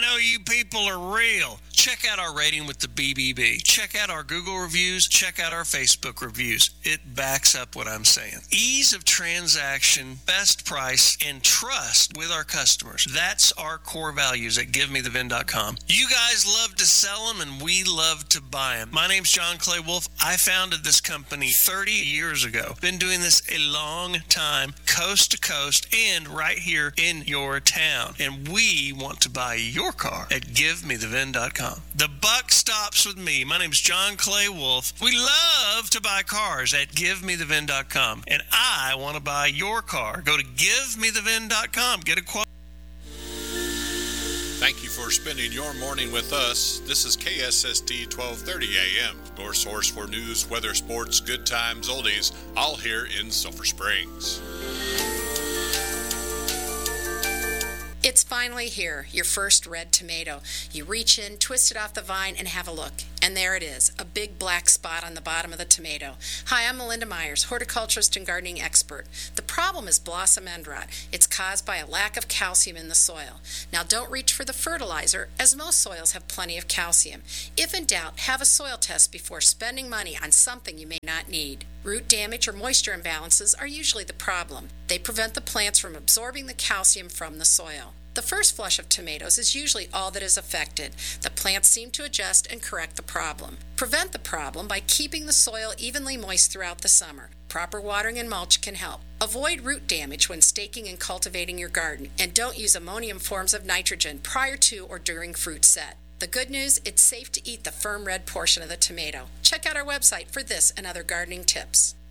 know you people are real. Check out our rating with the BBB. Check out our Google reviews. Check out our Facebook reviews. It backs up what I'm saying. Ease of transaction, best price, and trust with our customers. That's our core values at GiveMeTheVin.com. You guys love to sell them, and we love to buy them. My name's John Clay Wolf. I founded this company 30 years ago. Been doing this a long time, coast to coast, and right here in your town. And we want to buy your car at GiveMeTheVin.com. The buck stops with me. My name's John Clay Wolf. We love to buy cars at GiveMeTheVin.com. And I want to buy your car. Go to GiveMeTheVin.com. Get a quote. Thank you for spending your morning with us. This is KSST 1230 AM, your source for news, weather, sports, good times, oldies, all here in Sulphur Springs. It's finally here, your first red tomato. You reach in, twist it off the vine, and have a look. And there it is, a big black spot on the bottom of the tomato. Hi, I'm Melinda Myers, horticulturist and gardening expert. The problem is blossom end rot. It's caused by a lack of calcium in the soil. Now, don't reach for the fertilizer, as most soils have plenty of calcium. If in doubt, have a soil test before spending money on something you may not need. Root damage or moisture imbalances are usually the problem. They prevent the plants from absorbing the calcium from the soil. The first flush of tomatoes is usually all that is affected. The plants seem to adjust and correct the problem. Prevent the problem by keeping the soil evenly moist throughout the summer. Proper watering and mulch can help. Avoid root damage when staking and cultivating your garden, and don't use ammonium forms of nitrogen prior to or during fruit set. The good news, it's safe to eat the firm red portion of the tomato. Check out our website for this and other gardening tips.